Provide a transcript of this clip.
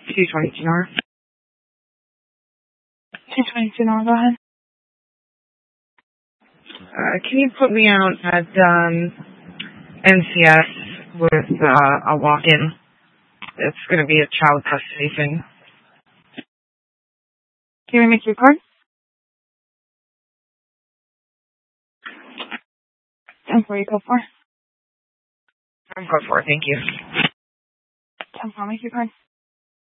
222 North. 222 North, go ahead. Can you put me out at NCS with a walk-in? It's going to be a child custody thing. Can we make your card? 10-4, you go for. I'm code 4, thank you. 10-4, make your card.